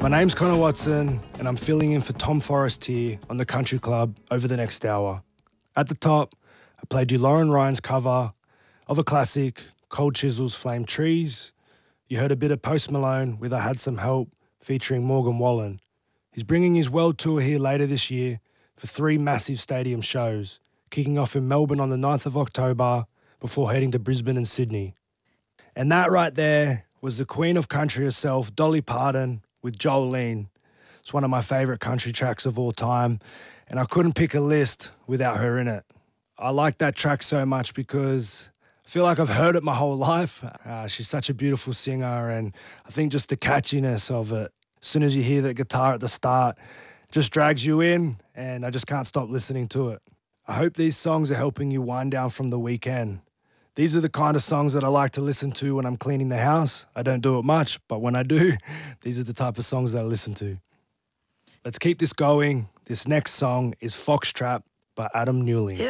My name's Connor Watson, and I'm filling in for Tom Forrest here on the Country Club over the next hour. At the top, I played you Lauren Ryan's cover of a classic, Cold Chisel's Flame Trees. You heard a bit of Post Malone with I Had Some Help featuring Morgan Wallen. He's bringing his world tour here later this year for 3 massive stadium shows, kicking off in Melbourne on the 9th of October before heading to Brisbane and Sydney. And that right there was the queen of country herself, Dolly Parton, with Jolene. It's one of my favourite country tracks of all time, and I couldn't pick a list without her in it. I like that track so much because I feel like I've heard it my whole life. She's such a beautiful singer, and I think just the catchiness of it, as soon as you hear the guitar at the start, just drags you in, and I just can't stop listening to it. I hope these songs are helping you wind down from the weekend. These are the kind of songs that I like to listen to when I'm cleaning the house. I don't do it much, but when I do, these are the type of songs that I listen to. Let's keep this going. This next song is Foxtrap by Adam Newling.